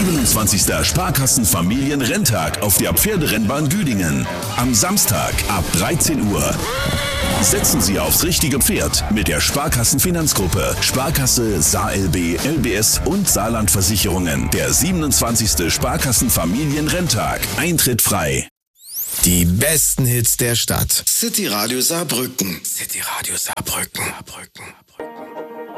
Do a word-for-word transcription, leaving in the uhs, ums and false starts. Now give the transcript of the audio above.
siebenundzwanzigster Sparkassen-Familienrenntag auf der Pferderennbahn Düdingen. Am Samstag ab dreizehn Uhr. Setzen Sie aufs richtige Pferd mit der Sparkassen-Finanzgruppe, Sparkasse, S A L B, L B S und Saarland-Versicherungen. Der siebenundzwanzigste Sparkassen-Familienrenntag. Eintritt frei. Die besten Hits der Stadt. City Radio Saarbrücken. City Radio Saarbrücken. Saarbrücken.